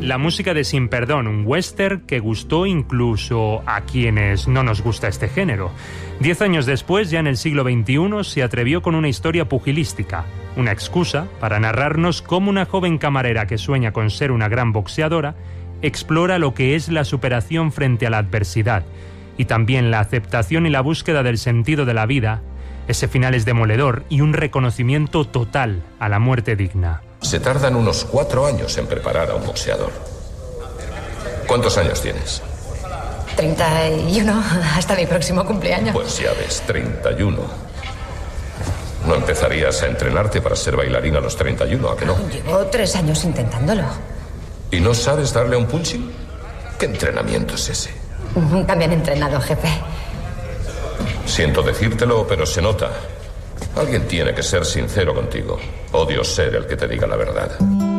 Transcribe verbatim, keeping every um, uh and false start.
La música de Sin Perdón, un western que gustó incluso a quienes no nos gusta este género. Diez años después, ya en el siglo veintiuno, se atrevió con una historia pugilística, una excusa para narrarnos cómo una joven camarera que sueña con ser una gran boxeadora explora lo que es la superación frente a la adversidad y también la aceptación y la búsqueda del sentido de la vida. Ese final es demoledor y un reconocimiento total a la muerte digna. Se tardan unos cuatro años en preparar a un boxeador. ¿Cuántos años tienes? treinta y uno, hasta mi próximo cumpleaños. Pues ya ves, treinta y uno. ¿No empezarías a entrenarte para ser bailarina a los treinta y uno, a que no? Llevo tres años intentándolo. ¿Y no sabes darle un punching? ¿Qué entrenamiento es ese? También he entrenado, jefe. Siento decírtelo, pero se nota. Alguien tiene que ser sincero contigo. Odio ser el que te diga la verdad.